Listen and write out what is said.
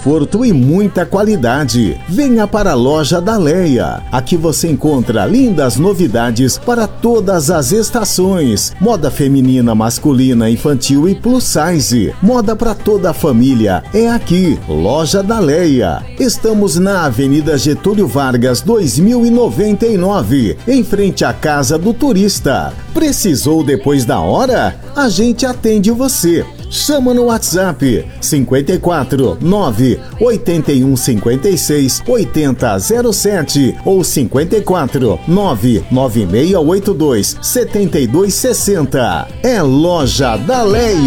conforto e muita qualidade. Venha para a Loja da Leia. Aqui você encontra lindas novidades para todas as estações. Moda feminina, masculina, infantil e plus size. Moda para toda a família. É aqui, Loja da Leia. Estamos na Avenida Getúlio Vargas, 2099, em frente à Casa do Turista. Precisou depois da hora? A gente atende você. Chama no WhatsApp 54 9 81 56 8007 ou 54 9 9682 7260. É Loja da Leia.